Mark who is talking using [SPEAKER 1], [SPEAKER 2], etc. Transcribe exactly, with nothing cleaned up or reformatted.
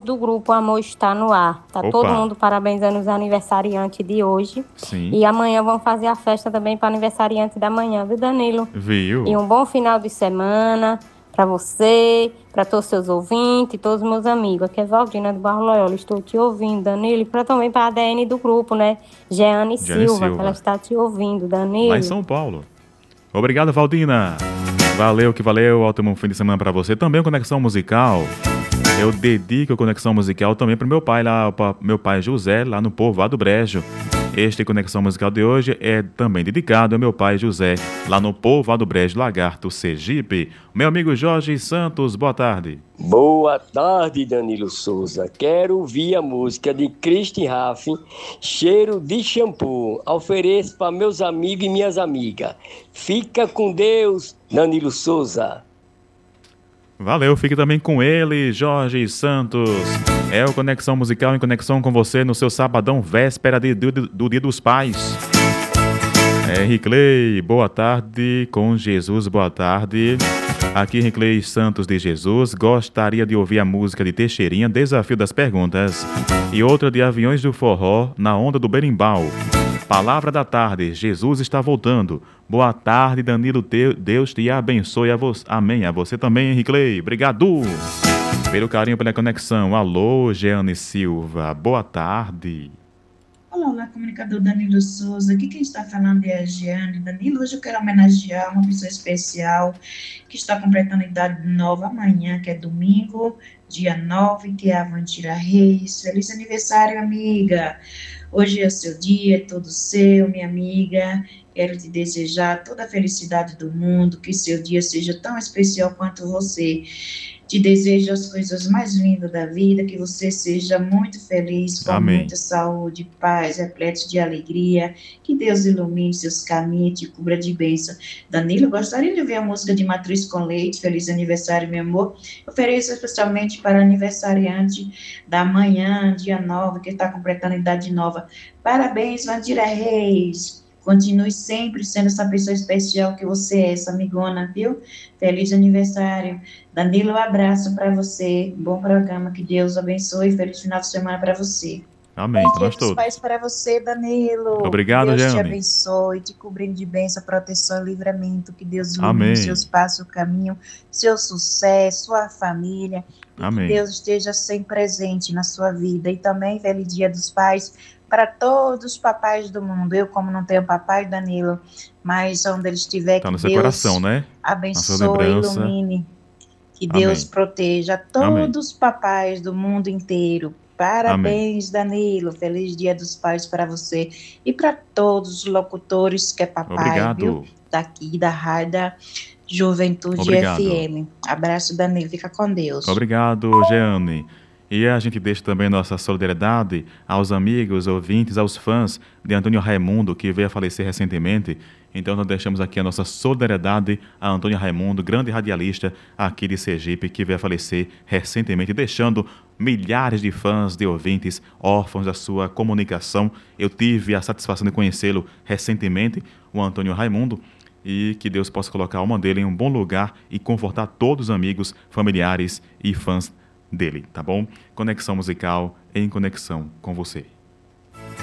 [SPEAKER 1] do grupo Amor Está no Ar. Tá
[SPEAKER 2] Opa.
[SPEAKER 1] todo mundo parabenizando os aniversariantes de hoje.
[SPEAKER 2] Sim.
[SPEAKER 1] E amanhã vão fazer a festa também para aniversariante da manhã, viu, Danilo?
[SPEAKER 2] Viu?
[SPEAKER 1] E um bom final de semana para você, para todos os seus ouvintes e todos os meus amigos. Aqui é Valdina do Barro Loyola. Estou te ouvindo, Danilo. E pra, também para a A D N do grupo, né? Jeane
[SPEAKER 2] Jeane
[SPEAKER 1] Silva,
[SPEAKER 2] Silva.
[SPEAKER 1] que ela está te ouvindo, Danilo.
[SPEAKER 2] Lá em São Paulo. Obrigado, Valdina. Valeu que valeu. Ótimo fim de semana para você. Também Conexão Musical. Eu dedico a Conexão Musical também para meu pai, lá, para meu pai José, lá no Povoado Brejo. Este Conexão Musical de hoje é também dedicado ao meu pai José, lá no Povoado Brejo, Lagarto, Sergipe. Meu amigo Jorge Santos, boa tarde.
[SPEAKER 3] Boa tarde, Danilo Souza. Quero ouvir a música de Christy Raff, Cheiro de Shampoo. Ofereço para meus amigos e minhas amigas. Fica com Deus, Danilo Souza.
[SPEAKER 2] Valeu, fique também com ele, Jorge Santos. É o Conexão Musical em conexão com você no seu sabadão, véspera de, do, do Dia dos Pais. É, Riclei, boa tarde, com Jesus, boa tarde. Aqui, Riclei Santos de Jesus, gostaria de ouvir a música de Teixeirinha, Desafio das Perguntas, e outra de Aviões do Forró, Na Onda do Berimbau. Palavra da tarde, Jesus está voltando. Boa tarde, Danilo, Deus te abençoe. A você. Amém. A você também, Henrique. Obrigado pelo carinho, pela conexão. Alô, Jeane Silva, boa tarde.
[SPEAKER 4] Olá, olá, comunicador Danilo Souza. Aqui quem está falando é a Jeane. Danilo, hoje eu quero homenagear uma pessoa especial que está completando a idade nova amanhã, que é domingo, dia nove, que é a Vantira Reis. Feliz aniversário, amiga! Hoje é o seu dia, é todo seu, minha amiga. Quero te desejar toda a felicidade do mundo, que seu dia seja tão especial quanto você. Te desejo as coisas mais lindas da vida, que você seja muito feliz, com
[SPEAKER 2] Amém.
[SPEAKER 4] muita saúde, paz, repleto de alegria. Que Deus ilumine seus caminhos e te cubra de bênção. Danilo, gostaria de ouvir a música de Matriz com Leite. Feliz aniversário, meu amor. Ofereço especialmente para aniversariante da manhã, dia nove, que está completando a idade nova. Parabéns, Vandira Reis. Continue sempre sendo essa pessoa especial que você é, essa amigona, viu? Feliz aniversário. Danilo, um abraço para você. Bom programa, que Deus abençoe. Feliz final de semana para você.
[SPEAKER 2] Amém, para nós todos.
[SPEAKER 4] Paz para você, Danilo.
[SPEAKER 2] Obrigado,
[SPEAKER 4] que Deus
[SPEAKER 2] Jeane.
[SPEAKER 4] te abençoe, te cobrindo de bênção, proteção e livramento. Que Deus
[SPEAKER 2] Amém.
[SPEAKER 4] ilumine seus passos, o caminho, seu sucesso, sua família. E
[SPEAKER 2] Amém.
[SPEAKER 4] que Deus esteja sempre presente na sua vida. E também, feliz Dia dos Pais para todos os papais do mundo. Eu, como não tenho papai, Danilo, mas onde ele estiver,
[SPEAKER 2] Tá
[SPEAKER 4] que
[SPEAKER 2] no seu
[SPEAKER 4] Deus
[SPEAKER 2] coração, né?
[SPEAKER 4] abençoe e ilumine. Que Deus
[SPEAKER 2] Amém.
[SPEAKER 4] proteja todos os papais do mundo inteiro. Parabéns, Amém. Danilo. Feliz Dia dos Pais para você e para todos os locutores que é papai,
[SPEAKER 2] Obrigado.
[SPEAKER 4] viu? Daqui da Rádio da Juventude
[SPEAKER 2] Obrigado.
[SPEAKER 4] F M. Abraço, Danilo. Fica com Deus.
[SPEAKER 2] Obrigado, Jeane. E a gente deixa também nossa solidariedade aos amigos, ouvintes, aos fãs de Antônio Raimundo, que veio a falecer recentemente. Então nós deixamos aqui a nossa solidariedade a Antônio Raimundo, grande radialista aqui de Sergipe, que veio a falecer recentemente, deixando milhares de fãs, de ouvintes, órfãos da sua comunicação. Eu tive a satisfação de conhecê-lo recentemente, o Antônio Raimundo, e que Deus possa colocar a alma dele em um bom lugar e confortar todos os amigos, familiares e fãs dele, tá bom? Conexão musical em conexão com você.